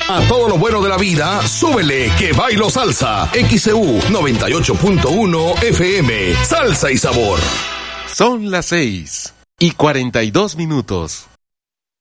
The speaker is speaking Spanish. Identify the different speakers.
Speaker 1: A todo lo bueno de la vida, súbele que bailo salsa. XEU 98.1 FM. Salsa y sabor.
Speaker 2: Son las 6:42.